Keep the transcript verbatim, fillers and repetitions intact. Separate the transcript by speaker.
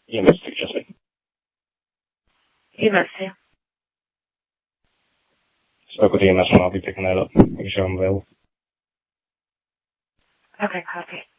Speaker 1: E M S took Jesse.
Speaker 2: E M S, yeah.
Speaker 1: Spoke with E M S and I'll be picking that up. Making sure I'm available.
Speaker 2: Okay, copy.